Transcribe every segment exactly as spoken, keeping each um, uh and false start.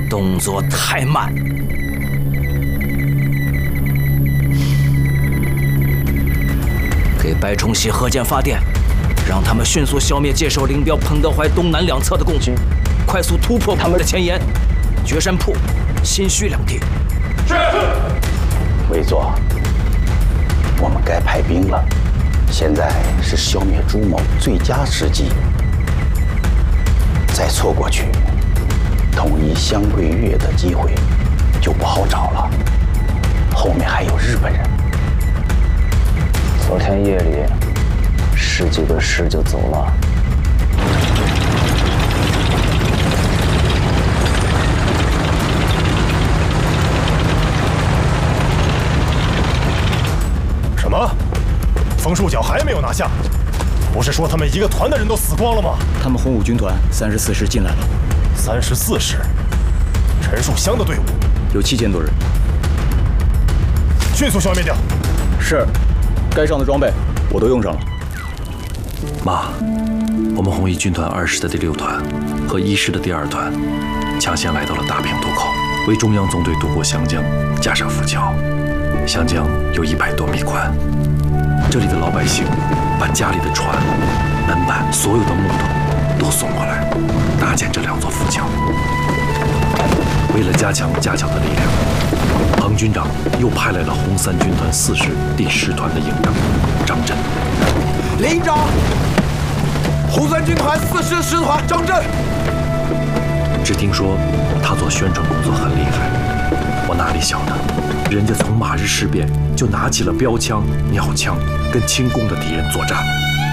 动作太慢。给白崇禧河间发电，让他们迅速消灭界首林彪、彭德怀东南两侧的共军，快速突破他们的前沿，绝山铺、新圩两地。 是。 委座，我们该派兵了。现在是消灭朱某最佳时机。再错过去，统一湘桂粤的机会就不好找了。后面还有日本人。 昨天夜里，十几个师就走了。 什么？枫树角还没有拿下？不是说他们一个团的人都死光了吗？ 他们红五军团三十四师进来了。 三十四师，陈树湘的队伍有七千多人， 迅速消灭掉。 是，该上的装备我都用上了。 妈，我们红一军团二师的第六团和一师的第二团抢先来到了大平渡口，为中央纵队渡过湘江，架设浮桥。湘江有一百多米宽，这里的老百姓把家里的船、门板、所有的木头都送过来，搭建这两座浮桥。为了加强架桥的力量，彭军长又派来了红三军团四师第十团的营长张震。 连长，红三军团四师师团张震。 只听说他做宣传工作很厉害，我哪里晓得，人家从马日事变就拿起了标枪、鸟枪，跟清宫的敌人作战。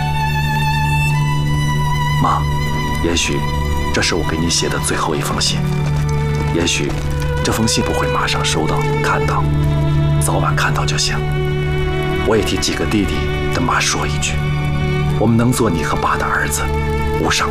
妈，也许这是我给你写的最后一封信，也许这封信不会马上收到看到，早晚看到就行。我也替几个弟弟跟妈说一句，我们能做你和爸的儿子，无上